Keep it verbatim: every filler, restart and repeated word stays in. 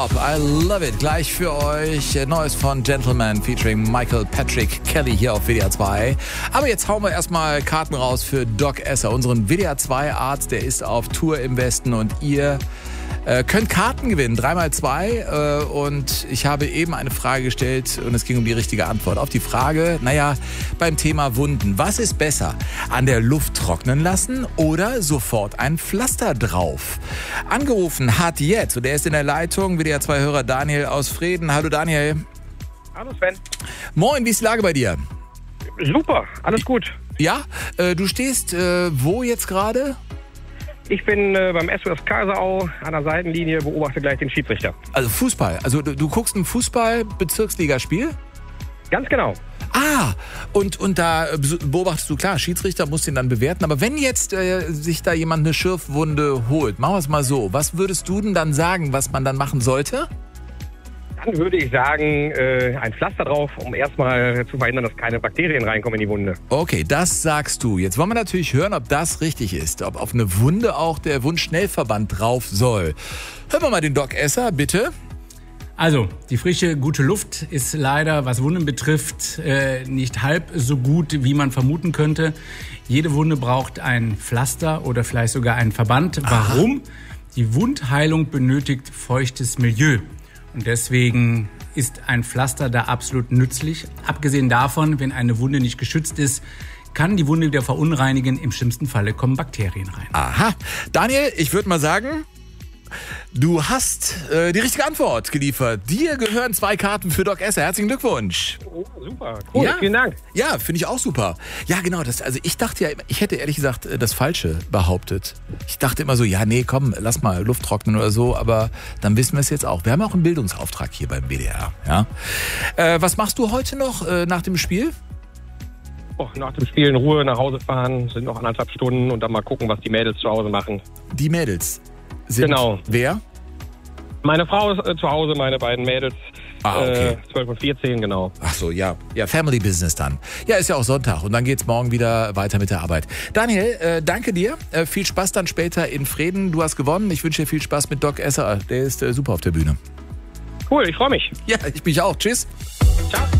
Pop, I love it. Gleich für euch Neues von Gentleman featuring Michael Patrick Kelly hier auf W D R zwei. Aber jetzt hauen wir erstmal Karten raus für Doc Esser, unseren W D R zwei Arzt. Der ist auf Tour im Westen und ihr äh, könnt Karten gewinnen. drei mal zwei. Äh, und ich habe eben eine Frage gestellt und es ging um die richtige Antwort. Auf die Frage, naja, beim Thema Wunden. Was ist besser? An der Luft trocknen lassen oder sofort ein Pflaster drauf? Angerufen hat jetzt, und er ist in der Leitung, W D R zwei Hörer Daniel aus Vreden. Hallo Daniel. Hallo Sven. Moin, wie ist die Lage bei dir? Super, alles gut. Ja, äh, du stehst äh, wo jetzt gerade? Ich bin äh, beim S U S Kaiserau an der Seitenlinie, beobachte gleich den Schiedsrichter. Also Fußball. Also du, du guckst ein Fußball-Bezirksligaspiel? Ganz genau. Ah, und, und da beobachtest du, klar, Schiedsrichter muss den dann bewerten. Aber wenn jetzt äh, sich da jemand eine Schürfwunde holt, machen wir es mal so. Was würdest du denn dann sagen, was man dann machen sollte? Dann würde ich sagen, äh, ein Pflaster drauf, um erstmal zu verhindern, dass keine Bakterien reinkommen in die Wunde. Okay, das sagst du. Jetzt wollen wir natürlich hören, ob das richtig ist. Ob auf eine Wunde auch der Wundschnellverband drauf soll. Hören wir mal den Doc Esser, bitte. Also, die frische, gute Luft ist leider, was Wunden betrifft, äh, nicht halb so gut, wie man vermuten könnte. Jede Wunde braucht ein Pflaster oder vielleicht sogar einen Verband. Warum? Aha. Die Wundheilung benötigt feuchtes Milieu. Und deswegen ist ein Pflaster da absolut nützlich. Abgesehen davon, wenn eine Wunde nicht geschützt ist, kann die Wunde wieder verunreinigen. Im schlimmsten Falle kommen Bakterien rein. Aha. Daniel, ich würde mal sagen, du hast äh, die richtige Antwort geliefert. Dir gehören zwei Karten für Doc Esser. Herzlichen Glückwunsch. Oh, super, cool, ja? Vielen Dank. Ja, finde ich auch super. Ja, genau. Das, also ich dachte ja, ich hätte ehrlich gesagt das Falsche behauptet. Ich dachte immer so, ja, nee, komm, lass mal Luft trocknen oder so. Aber dann wissen wir es jetzt auch. Wir haben auch einen Bildungsauftrag hier beim W D R. Ja? Äh, was machst du heute noch äh, nach dem Spiel? Oh, nach dem Spiel in Ruhe nach Hause fahren, sind noch anderthalb Stunden und dann mal gucken, was die Mädels zu Hause machen. Die Mädels? Sind genau. Wer? Meine Frau ist äh, zu Hause, meine beiden Mädels, ah, okay. äh, zwölf und vierzehn, genau. Ach so, ja. Ja, Family Business dann. Ja, ist ja auch Sonntag und dann geht's morgen wieder weiter mit der Arbeit. Daniel, äh, danke dir. Äh, viel Spaß dann später in Vreden. Du hast gewonnen. Ich wünsche dir viel Spaß mit Doc Esser. Der ist äh, super auf der Bühne. Cool, ich freue mich. Ja, ich mich auch. Tschüss. Ciao.